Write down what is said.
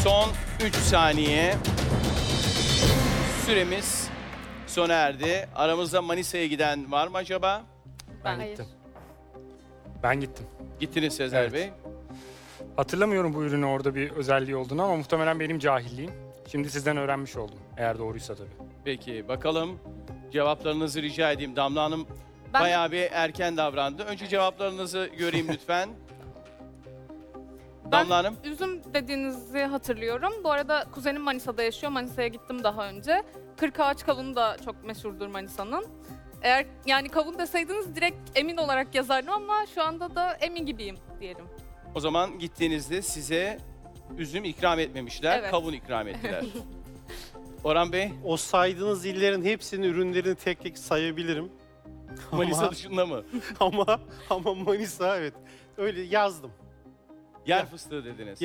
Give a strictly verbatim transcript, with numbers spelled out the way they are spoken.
Son üç saniye. Süremiz sona erdi. Aramızda Manisa'ya giden var mı acaba? Ben Hayır. gittim. Ben gittim. Gittiniz Sezer Evet. Bey. Hatırlamıyorum bu ürünün orada bir özelliği olduğunu ama muhtemelen benim cahilliğim. Şimdi sizden öğrenmiş oldum. Eğer doğruysa tabii. Peki bakalım cevaplarınızı rica edeyim. Damla Hanım Ben, bayağı bir erken davrandı. Önce cevaplarınızı göreyim lütfen. ben Damla Hanım. üzüm dediğinizi hatırlıyorum. Bu arada kuzenim Manisa'da yaşıyor. Manisa'ya gittim daha önce. Kırkağaç kavunu da çok meşhurdur Manisa'nın. Eğer yani kavun deseydiniz direkt emin olarak yazardım ama şu anda da emin gibiyim diyelim. O zaman gittiğinizde size üzüm ikram etmemişler, Evet. kavun ikram ettiler. Orhan Bey, O saydığınız illerin hepsinin ürünlerini tek tek sayabilirim. Manisa Ama- dışında mı? ama ama Manisa evet. Öyle yazdım. Yer fıstığı dediniz.